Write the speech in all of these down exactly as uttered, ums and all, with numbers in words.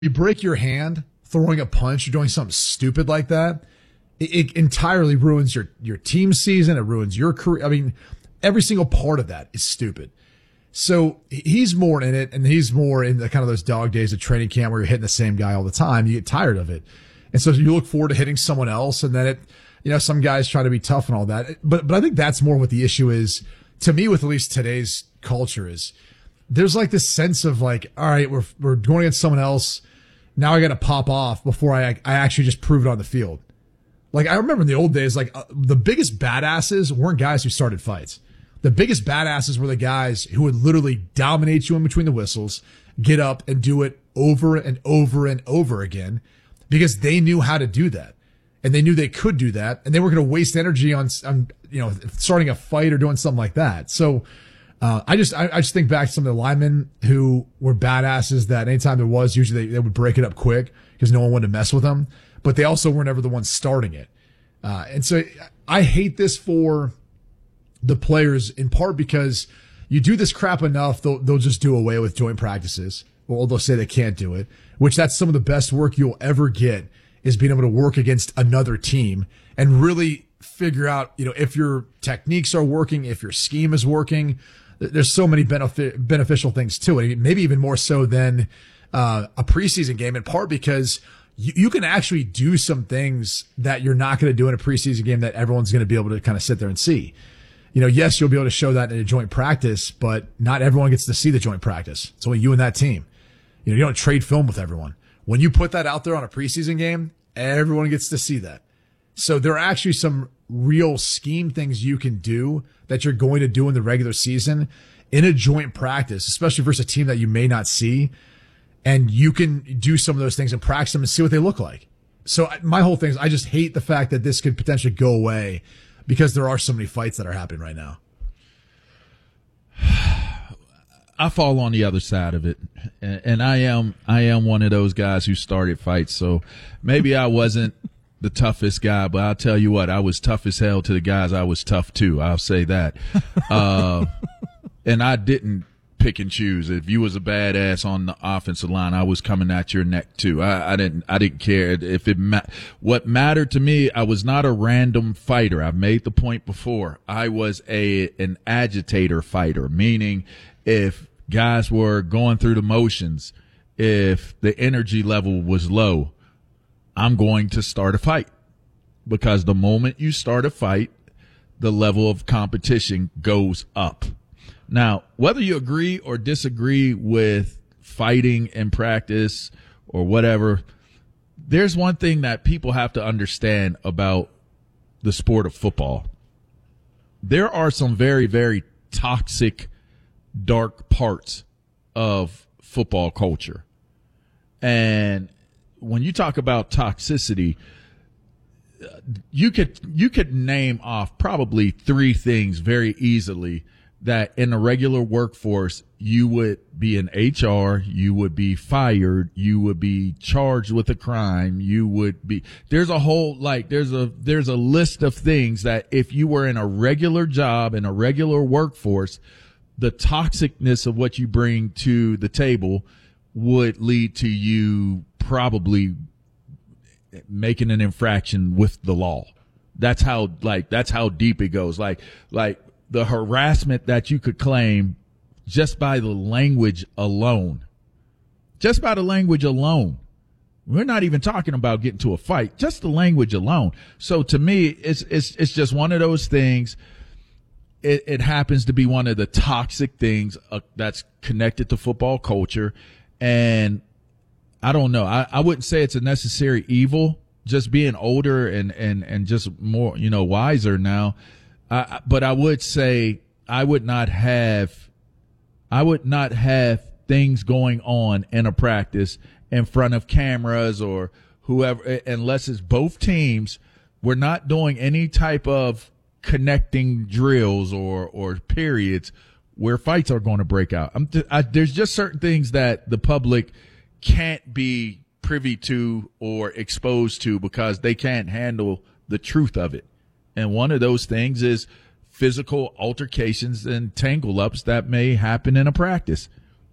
you break your hand throwing a punch or doing something stupid like that, it, it entirely ruins your, your team season. It ruins your career. I mean, every single part of that is stupid. So he's more in it, and he's more in the kind of those dog days of training camp where you're hitting the same guy all the time. You get tired of it. And so you look forward to hitting someone else, and then it, you know, some guys try to be tough and all that. But, but I think that's more what the issue is to me with at least today's culture is there's like this sense of like, all right, we're, we're going against someone else. Now I got to pop off before I, I actually just prove it on the field. Like I remember in the old days, like uh, the biggest badasses weren't guys who started fights. The biggest badasses were the guys who would literally dominate you in between the whistles, get up and do it over and over and over again because they knew how to do that. And they knew they could do that. And they weren't going to waste energy on, on, you know, starting a fight or doing something like that. So, uh, I just, I, I just think back to some of the linemen who were badasses that anytime there was, usually they, they would break it up quick because no one wanted to mess with them. But they also weren't ever the ones starting it. Uh, and so I hate this for the players in part because you do this crap enough, they'll, they'll just do away with joint practices. Or they'll say they can't do it, which that's some of the best work you'll ever get is being able to work against another team and really figure out, you know, if your techniques are working, if your scheme is working. There's so many benefit, beneficial things to it. Maybe even more so than, uh, a preseason game in part because you, you can actually do some things that you're not going to do in a preseason game that everyone's going to be able to kind of sit there and see. You know, yes, you'll be able to show that in a joint practice, but not everyone gets to see the joint practice. It's only you and that team. You know, you don't trade film with everyone. When you put that out there on a preseason game, everyone gets to see that. So there are actually some real scheme things you can do that you're going to do in the regular season in a joint practice, especially versus a team that you may not see. And you can do some of those things and practice them and see what they look like. So my whole thing is I just hate the fact that this could potentially go away because there are so many fights that are happening right now. I fall on the other side of it, and, and I am I am one of those guys who started fights. So maybe I wasn't the toughest guy, but I'll tell you what, I was tough as hell to the guys I was tough to. I'll say that. Uh, and I didn't pick and choose. If you was a badass on the offensive line, I was coming at your neck too. I, I didn't I didn't care if it ma- what mattered to me. I was not a random fighter. I've made the point before. I was a an agitator fighter, meaning if guys were going through the motions, if the energy level was low, I'm going to start a fight. Because the moment you start a fight, the level of competition goes up. Now, whether you agree or disagree with fighting in practice or whatever, there's one thing that people have to understand about the sport of football. There are some very, very toxic dark parts of football culture. And when you talk about toxicity, you could you could name off probably three things very easily that in a regular workforce you would be in H R, you would be fired, you would be charged with a crime, you would be there's a whole like there's a there's a list of things that if you were in a regular job in a regular workforce, the toxicness of what you bring to the table would lead to you probably making an infraction with the law. That's how, like, that's how deep it goes. Like, like the harassment that you could claim just by the language alone, just by the language alone. We're not even talking about getting to a fight, just the language alone. So to me, it's, it's, it's just one of those things. It, it happens to be one of the toxic things uh, that's connected to football culture. And I don't know. I, I wouldn't say it's a necessary evil, just being older and, and, and just more, you know, wiser now. Uh, but I would say I would not have, I would not have things going on in a practice in front of cameras or whoever, unless it's both teams. We're not doing any type of connecting drills or, or periods where fights are going to break out. I'm th- I, there's just certain things that the public can't be privy to or exposed to because they can't handle the truth of it. And one of those things is physical altercations and tangle ups that may happen in a practice.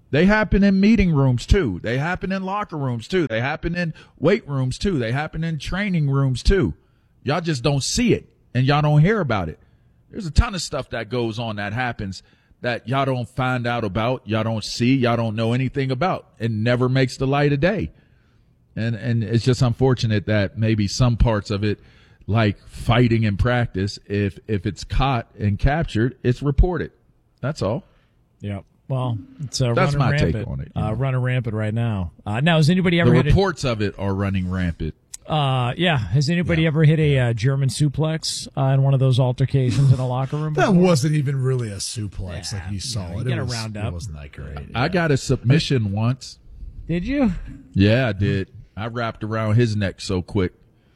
They happen in meeting rooms too. They happen in locker rooms too. They happen in weight rooms too. They happen in training rooms too. Y'all just don't see it and y'all don't hear about it. There's a ton of stuff that goes on that happens that y'all don't find out about, y'all don't see, y'all don't know anything about. It never makes the light of day. And and it's just unfortunate that maybe some parts of it, like fighting in practice, if if it's caught and captured, it's reported. That's all. Yeah. Well, it's uh, That's running my rampant. take on it. Uh, running rampant right now. Uh, now, has anybody ever The hit reports a, of it are running rampant. Uh, yeah. Has anybody yeah. ever hit a uh, German suplex uh, in one of those altercations in a locker room? That wasn't even really a suplex yeah, like you saw. You know, it. You get it, was, a round up. It wasn't that great. Yeah. I got a submission once. Did you? Yeah, I did. I wrapped around his neck so quick.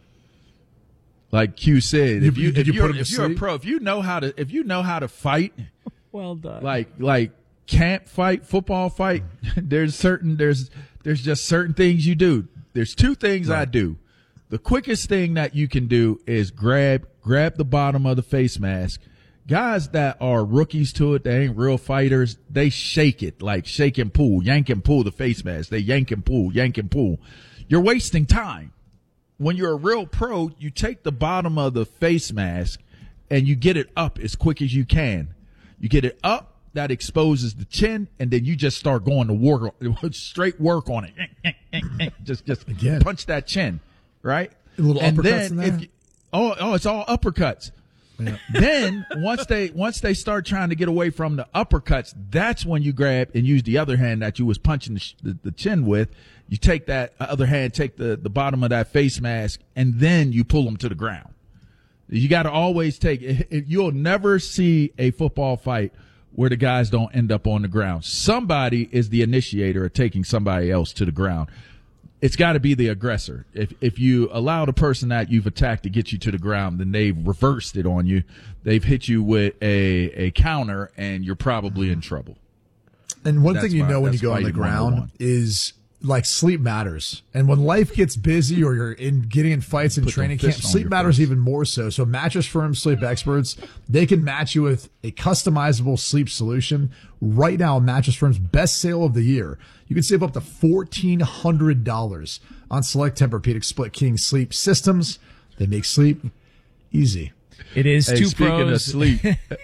Like Q said, you, if you did if you you're, put him if to you're sleep? a pro, if you know how to if you know how to fight, well done. Like like camp fight, football fight, there's certain there's there's just certain things you do. There's two things right. I do. The quickest thing that you can do is grab grab the bottom of the face mask. Guys that are rookies to it, they ain't real fighters, they shake it, like shake and pull, yank and pull the face mask. They yank and pull, yank and pull. You're wasting time. When you're a real pro, you take the bottom of the face mask and you get it up as quick as you can. You get it up, that exposes the chin, and then you just start going to work, straight work on it. just just Again. punch that chin, right? A little and uppercuts then in there? if you, oh oh, it's all uppercuts. Yeah. Then once they once they start trying to get away from the uppercuts, that's when you grab and use the other hand that you was punching the, the, the chin with. You take that other hand, take the, the bottom of that face mask, and then you pull them to the ground. You got to always take it. You'll never see a football fight where the guys don't end up on the ground. Somebody is the initiator of taking somebody else to the ground. It's got to be the aggressor. If if you allow the person that you've attacked to get you to the ground, then they've reversed it on you. They've hit you with a, a counter, and you're probably in trouble. And one That's thing you my, know when you go on the fighting ground one oh one. is like sleep matters. And when life gets busy or you're in getting in fights in Put training camp, sleep matters face. even more so. So Mattress Firm Sleep Experts, they can match you with a customizable sleep solution. Right now, Mattress Firm's best sale of the year. You can save up to fourteen hundred dollars on select Tempur-Pedic Split King sleep systems. They make sleep easy. It is hey, two speaking pros. of sleep,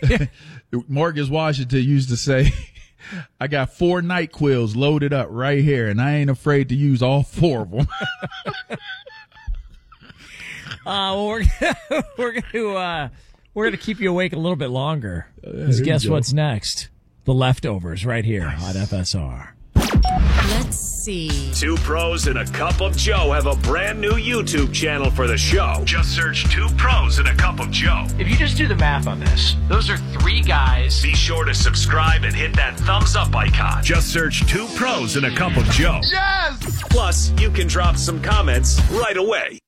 Marcus Washington used to say, I got four night quills loaded up right here, and I ain't afraid to use all four of them. uh, well, we're we're going to uh, we're going to keep you awake a little bit longer. Because guess what's next? The Leftovers right here nice. on F S R. Let's see. Two Pros and a Cup of Joe have a brand new YouTube channel for the show. Just search Two Pros and a Cup of Joe. If you just do the math on this, those are three guys. Be sure to subscribe and hit that thumbs up icon. Just search Two Pros and a Cup of Joe. Yes! Plus, you can drop some comments right away.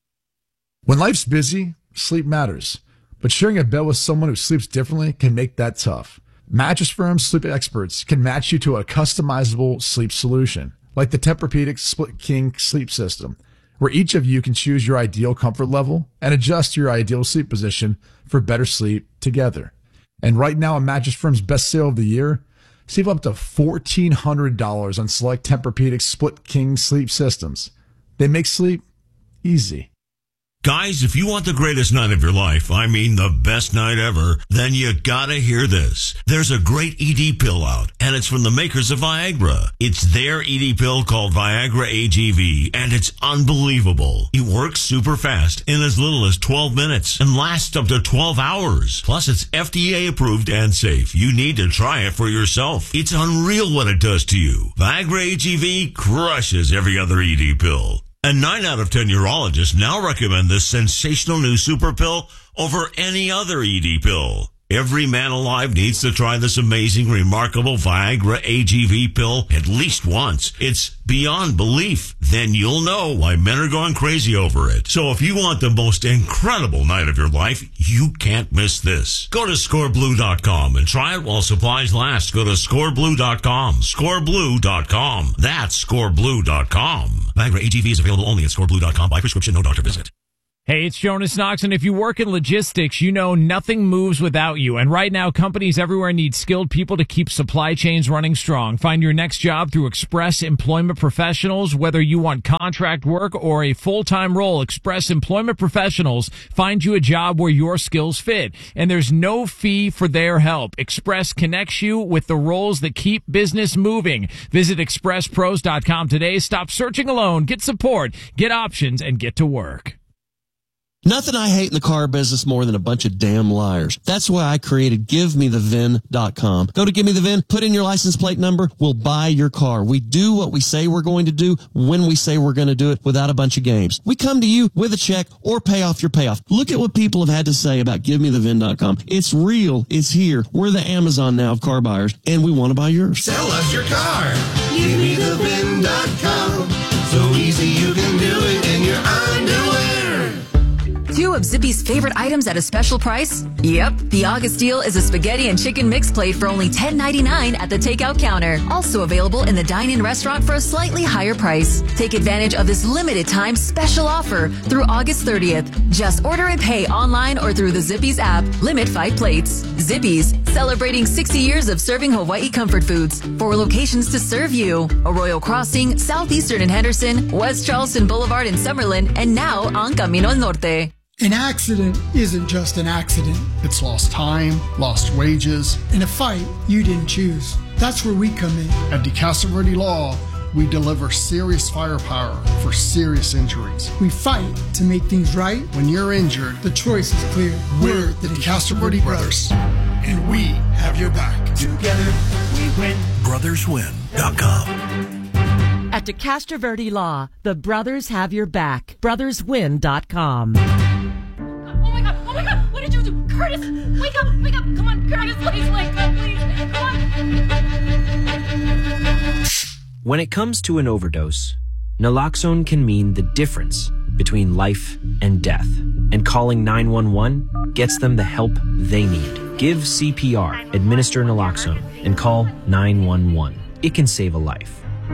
When life's busy, sleep matters. But sharing a bed with someone who sleeps differently can make that tough. Mattress Firm Sleep Experts can match you to a customizable sleep solution, like the Tempur-Pedic Split King sleep system, where each of you can choose your ideal comfort level and adjust your ideal sleep position for better sleep together. And right now, at Mattress Firm's best sale of the year, save up to fourteen hundred dollars on select Tempur-Pedic Split King sleep systems. They make sleep easy. Guys, if you want the greatest night of your life, I mean the best night ever, then you gotta hear this. There's a great E D pill out, and it's from the makers of Viagra. It's their E D pill called Viagra A G V, and it's unbelievable. It works super fast in as little as twelve minutes and lasts up to twelve hours. Plus, it's F D A approved and safe. You need to try it for yourself. It's unreal what it does to you. Viagra A G V crushes every other E D pill. And nine out of ten urologists now recommend this sensational new super pill over any other E D pill. Every man alive needs to try this amazing, remarkable Viagra A G V pill at least once. It's beyond belief. Then you'll know why men are going crazy over it. So if you want the most incredible night of your life, you can't miss this. Go to score blue dot com and try it while supplies last. Go to score blue dot com. score blue dot com. That's score blue dot com. Viagra A G V is available only at score blue dot com by prescription, no doctor visit. Hey, it's Jonas Knox, and if you work in logistics, you know nothing moves without you. And right now, companies everywhere need skilled people to keep supply chains running strong. Find your next job through Express Employment Professionals. Whether you want contract work or a full-time role, Express Employment Professionals find you a job where your skills fit. And there's no fee for their help. Express connects you with the roles that keep business moving. Visit express pros dot com today. Stop searching alone. Get support, get options, and get to work. Nothing I hate in the car business more than a bunch of damn liars. That's why I created give me the V I N dot com. Go to Give Me The V I N, put in your license plate number, we'll buy your car. We do what we say we're going to do when we say we're going to do it without a bunch of games. We come to you with a check or pay off your payoff. Look at what people have had to say about give me the V I N dot com. It's real. It's here. We're the Amazon now of car buyers, and we want to buy yours. Sell us your car. give me the V I N dot com. So easy you can do it in your underwear. Two of Zippy's favorite items at a special price? Yep. The August deal is a spaghetti and chicken mix plate for only ten ninety-nine at the takeout counter. Also available in the dine-in restaurant for a slightly higher price. Take advantage of this limited time special offer through August thirtieth. Just order and pay online or through the Zippy's app. Limit five plates. Zippy's, celebrating sixty years of serving Hawaii comfort foods. Four locations to serve you. Arroyo Crossing, Southeastern in Henderson, West Charleston Boulevard in Summerlin, and now on Camino al Norte. An accident isn't just an accident. It's lost time, lost wages, and a fight you didn't choose. That's where we come in. At DeCastro Verde Law, we deliver serious firepower for serious injuries. We fight to make things right. When you're injured, the choice is clear. We're the DeCastro Verde Brothers, and we have your back. Together, we win. brothers win dot com. At DeCastro Verde Law, the brothers have your back. brothers win dot com. Oh my god, oh my god, what did you do? Curtis, wake up, wake up, come on, Curtis, please wake up, please, come on. When it comes to an overdose, naloxone can mean the difference between life and death, and calling nine one one gets them the help they need. Give C P R, administer naloxone, and call nine one one. It can save a life.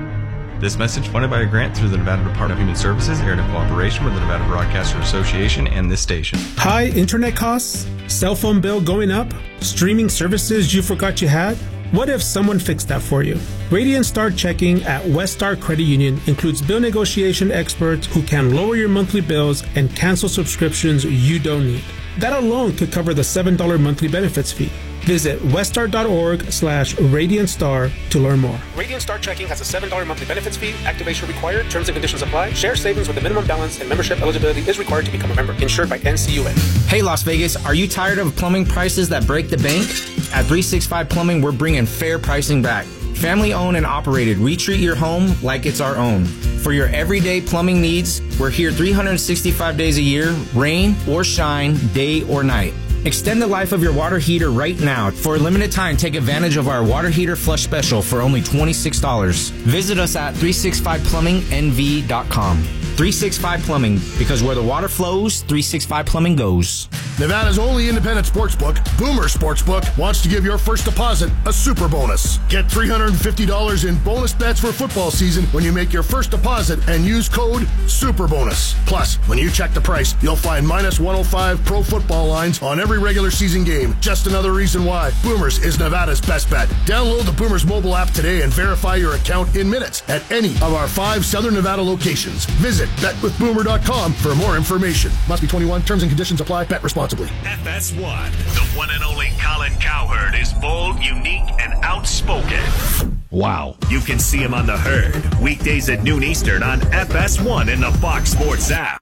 This message funded by a grant through the Nevada Department of Human Services, aired in cooperation with the Nevada Broadcaster Association and this station. High internet costs? Cell phone bill going up? Streaming services you forgot you had? What if someone fixed that for you? Radiant Star Checking at West Star Credit Union includes bill negotiation experts who can lower your monthly bills and cancel subscriptions you don't need. That alone could cover the seven dollars monthly benefits fee. Visit weststar.org slash Radiant Star to learn more. Radiant Star Checking has a seven dollars monthly benefits fee. Activation required. Terms and conditions apply. Share savings with a minimum balance and membership eligibility is required to become a member. Insured by N C U A. Hey, Las Vegas, are you tired of plumbing prices that break the bank? At three sixty-five Plumbing, we're bringing fair pricing back. Family owned and operated, we treat your home like it's our own. For your everyday plumbing needs, we're here three hundred sixty-five days a year, rain or shine, day or night. Extend the life of your water heater right now. For a limited time, take advantage of our water heater flush special for only twenty-six dollars. Visit us at three sixty-five plumbing N V dot com. three sixty-five Plumbing, because where the water flows, three sixty-five Plumbing goes. Nevada's only independent sportsbook, Boomer Sportsbook, wants to give your first deposit a super bonus. Get three hundred fifty dollars in bonus bets for football season when you make your first deposit and use code SUPERBONUS. Plus, when you check the price, you'll find minus one oh five pro football lines on every regular season game. Just another reason why Boomers is Nevada's best bet. Download the Boomers mobile app today and verify your account in minutes at any of our five Southern Nevada locations. Visit bet with boomer dot com for more information. Must be twenty-one. Terms and conditions apply. Bet responsibly. F S one, the one and only Colin Cowherd, is bold, unique, and outspoken. Wow. You can see him on The Herd, weekdays at noon Eastern on F S one in the Fox Sports app.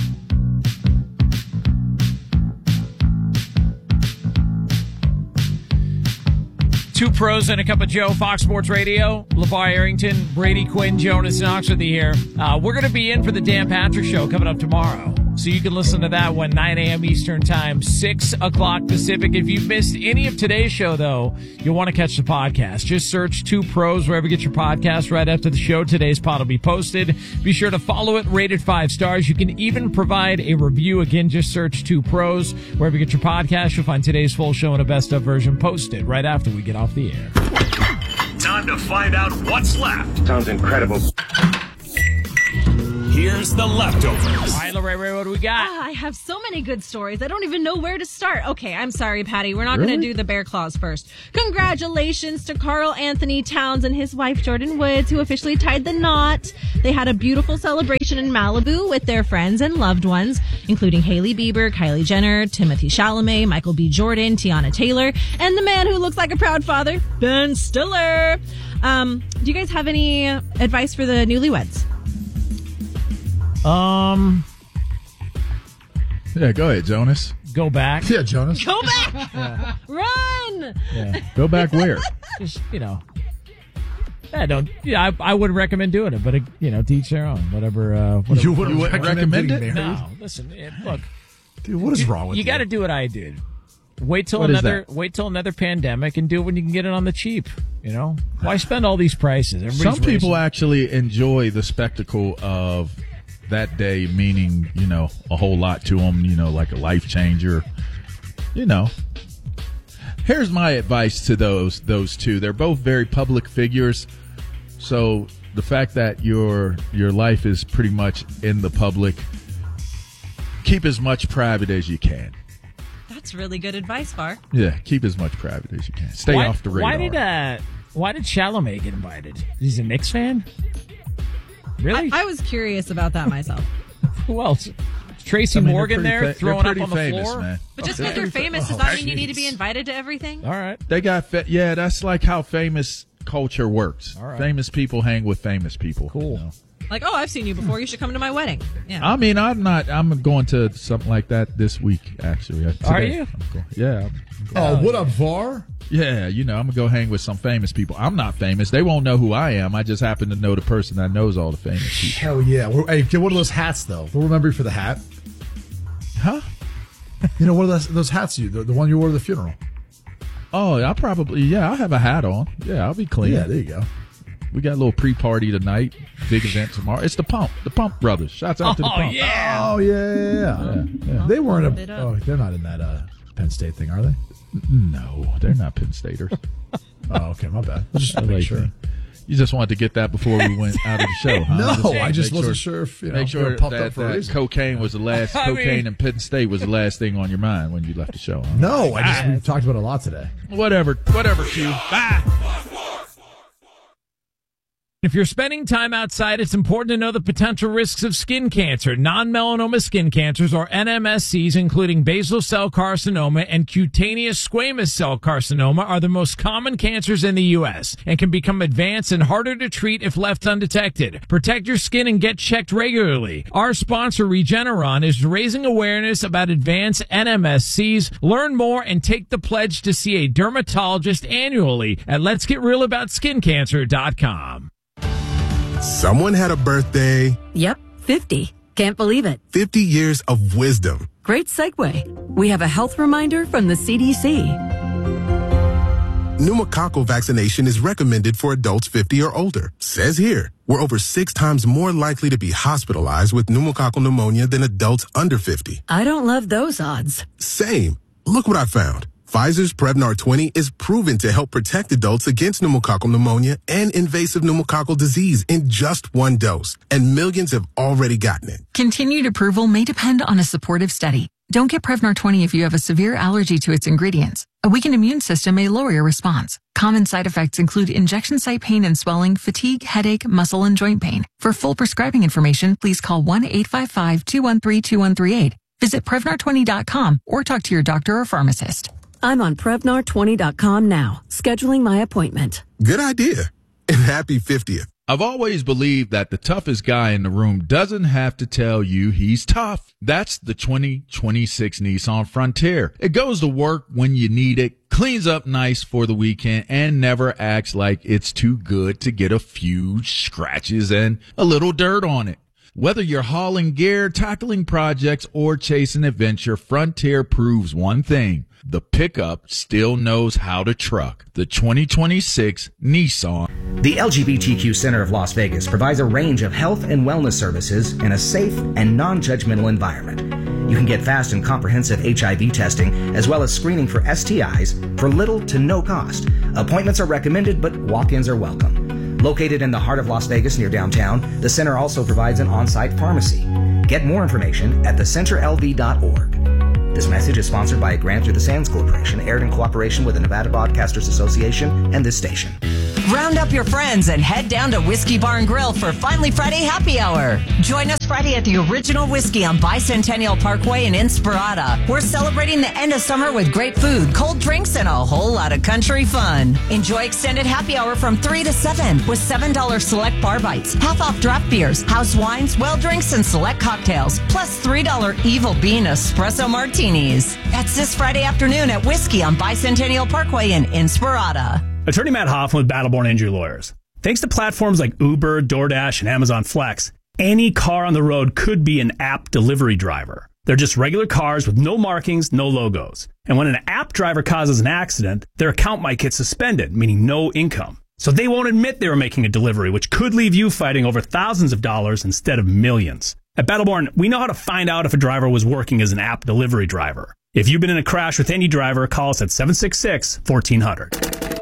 Two pros and a cup of Joe, Fox Sports Radio. LeVar Arrington, Brady Quinn, Jonas Knox with you here. Uh, we're going to be in for the Dan Patrick Show coming up tomorrow. So you can listen to that one, nine a.m. Eastern Time, six o'clock Pacific. If you've missed any of today's show, though, you'll want to catch the podcast. Just search Two Pros wherever you get your podcast right after the show. Today's pod will be posted. Be sure to follow it, rate it five stars. You can even provide a review. Again, just search Two Pros wherever you get your podcast. You'll find today's full show in a best-of version posted right after we get off the air. Time to find out what's left. Sounds incredible. Here Here's The Leftovers. All right, Lorraine, what do we got? Ah, I have so many good stories. I don't even know where to start. Okay, I'm sorry, Patty. We're not Really? going to do the bear claws first. Congratulations to Carl Anthony Towns and his wife, Jordan Woods, who officially tied the knot. They had a beautiful celebration in Malibu with their friends and loved ones, including Hailey Bieber, Kylie Jenner, Timothy Chalamet, Michael B. Jordan, Tiana Taylor, and the man who looks like a proud father, Ben Stiller. Um, do you guys have any advice for the newlyweds? Um, Yeah, go ahead, Jonas. Go back. Yeah, Jonas. Go back! Run! Yeah. Go back where? Just, you know. Yeah, don't. Yeah, I, I would recommend doing it, but it, you know, to each their own. Whatever. Uh, whatever. You wouldn't recommend it? getting married? No, listen. It, look, Dude, what is wrong with you? You got to do what I did. Wait till What is another. that? Wait till another pandemic and do it when you can get it on the cheap. You know, why spend all these prices? Everybody's Some people racing. actually enjoy the spectacle of that day, meaning, you know, a whole lot to them, you know, like a life changer. You know, here's my advice to those those two. They're both very public figures, so the fact that your your life is pretty much in the public, keep as much private as you can. That's really good advice, Far. Yeah, keep as much private as you can. Stay why, off the radar. Why did uh, Why did Chalamet get invited? He's a Knicks fan. Really? I, I was curious about that myself. Who else? Tracy I mean, Morgan they're pretty there fa- throwing they're up on the pretty famous, floor. man. But just They're because you're pretty famous fa- does oh, not mean you need to be jeez. invited to everything. All right. They got fa- yeah. That's like how famous culture works. All right. Famous people hang with famous people. Cool. You know? Like, oh, I've seen you before. You should come to my wedding. Yeah. I mean, I'm not. I'm going to something like that this week. Actually, Uh, Are today. you? I'm going, yeah. I'm- Oh, what up, Var? Yeah, you know, I'm gonna go hang with some famous people. I'm not famous. They won't know who I am. I just happen to know the person that knows all the famous people. Hell yeah. We're, hey, get one of those hats, though. We'll remember you for the hat. Huh? You know, what are those, those hats you, the, the one you wore to the funeral? Oh, I'll probably, yeah, I'll have a hat on. Yeah, I'll be clean. Yeah, there you go. We got a little pre-party tonight. Big event tomorrow. It's the Pump, the Pump Brothers. Shouts out to the Oh, Pump. yeah. Oh, yeah, yeah, yeah. Yeah, yeah. They weren't Pump a. it up. Oh, they're not in that uh, Penn State thing, are they? No, they're not Penn Staters. Oh, okay, my bad. Just I make like sure. that. You just wanted to get that before we went out of the show, huh? No, I just make wasn't sure if, you know, make they were sure pumped that, up for a that reason. cocaine was the last. I cocaine mean- and Penn State was the last thing on your mind when you left the show. Huh? No, I just we talked about it a lot today. Whatever, whatever. Q. Bye. If you're spending time outside, it's important to know the potential risks of skin cancer. Non-melanoma skin cancers, or N M S Cs, including basal cell carcinoma and cutaneous squamous cell carcinoma, are the most common cancers in the U S and can become advanced and harder to treat if left undetected. Protect your skin and get checked regularly. Our sponsor, Regeneron, is raising awareness about advanced N M S Cs. Learn more and take the pledge to see a dermatologist annually at lets get real about skin cancer dot com. Someone had a birthday. Yep, fifty. Can't believe it. fifty years of wisdom. Great segue. We have a health reminder from the C D C. Pneumococcal vaccination is recommended for adults fifty or older. Says here, we're over six times more likely to be hospitalized with pneumococcal pneumonia than adults under fifty. I don't love those odds. Same. Look what I found. Pfizer's Prevnar twenty is proven to help protect adults against pneumococcal pneumonia and invasive pneumococcal disease in just one dose. And millions have already gotten it. Continued approval may depend on a supportive study. Don't get Prevnar twenty if you have a severe allergy to its ingredients. A weakened immune system may lower your response. Common side effects include injection site pain and swelling, fatigue, headache, muscle, and joint pain. For full prescribing information, please call one eight five five, two one three, two one three eight. Visit Prevnar twenty dot com or talk to your doctor or pharmacist. I'm on Prevnar twenty dot com now, scheduling my appointment. Good idea. And happy fiftieth. I've always believed that the toughest guy in the room doesn't have to tell you he's tough. That's the twenty twenty-six Nissan Frontier. It goes to work when you need it, cleans up nice for the weekend, and never acts like it's too good to get a few scratches and a little dirt on it. Whether you're hauling gear, tackling projects, or chasing adventure, Frontier proves one thing. The pickup still knows how to truck. The twenty twenty-six Nissan. The L G B T Q Center of Las Vegas provides a range of health and wellness services in a safe and non-judgmental environment. You can get fast and comprehensive H I V testing as well as screening for S T Is for little to no cost. Appointments are recommended, but walk-ins are welcome. Located in the heart of Las Vegas near downtown, the center also provides an on-site pharmacy. Get more information at the center l v dot org. This message is sponsored by a grant through the Sands Corporation, aired in cooperation with the Nevada Broadcasters Association and this station. Round up your friends and head down to Whiskey Bar and Grill for Finally Friday Happy Hour. Join us Friday at the Original Whiskey on Bicentennial Parkway in Inspirada. We're celebrating the end of summer with great food, cold drinks, and a whole lot of country fun. Enjoy extended happy hour from three to seven with seven dollars select bar bites, half off draft beers, house wines, well drinks, and select cocktails, plus three dollars Evil Bean espresso martinis. That's this Friday afternoon at Whiskey on Bicentennial Parkway in Inspirada. Attorney Matt Hoffman with Battleborn Injury Lawyers. Thanks to platforms like Uber, DoorDash, and Amazon Flex, any car on the road could be an app delivery driver. They're just regular cars with no markings, no logos. And when an app driver causes an accident, their account might get suspended, meaning no income. So they won't admit they were making a delivery, which could leave you fighting over thousands of dollars instead of millions. At Battleborn, we know how to find out if a driver was working as an app delivery driver. If you've been in a crash with any driver, call us at seven six six, one four zero zero.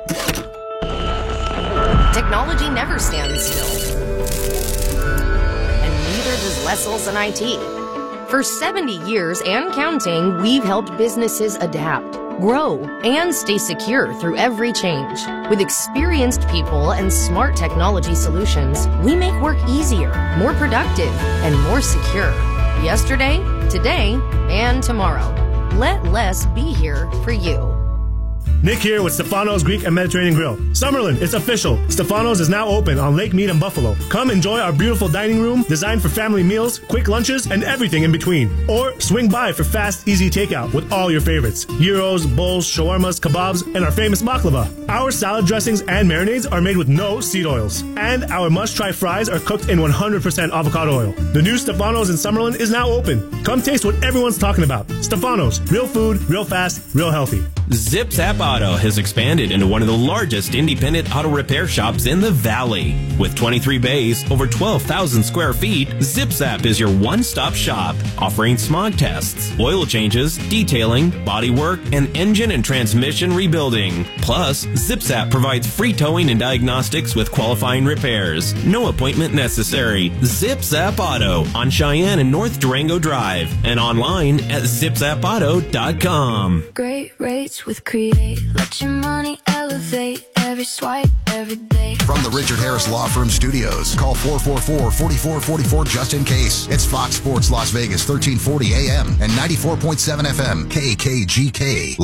Technology never stands still. And neither does Wessels and I T. For seventy years and counting, we've helped businesses adapt, grow, and stay secure through every change. With experienced people and smart technology solutions, we make work easier, more productive, and more secure. Yesterday, today, and tomorrow. Let less be here for you. Nick here with Stefano's Greek and Mediterranean Grill. Summerlin, it's official. Stefano's is now open on Lake Mead and Buffalo. Come enjoy our beautiful dining room designed for family meals, quick lunches, and everything in between. Or swing by for fast, easy takeout with all your favorites. Gyros, bowls, shawarmas, kebabs, and our famous baklava. Our salad dressings and marinades are made with no seed oils. And our must-try fries are cooked in one hundred percent avocado oil. The new Stefano's in Summerlin is now open. Come taste what everyone's talking about. Stefano's, real food, real fast, real healthy. ZipZap Auto has expanded into one of the largest independent auto repair shops in the Valley. With twenty-three bays, over twelve thousand square feet, ZipZap is your one-stop shop, offering smog tests, oil changes, detailing, bodywork, and engine and transmission rebuilding. Plus, ZipZap provides free towing and diagnostics with qualifying repairs. No appointment necessary. ZipZap Auto on Cheyenne and North Durango Drive, and online at zip zap auto dot com. Great rates with Create. Let your money elevate every swipe, every day. From the Richard Harris Law Firm Studios, call four four four, four four four four just in case. It's Fox Sports Las Vegas, thirteen forty A M and ninety-four point seven F M, K K G K.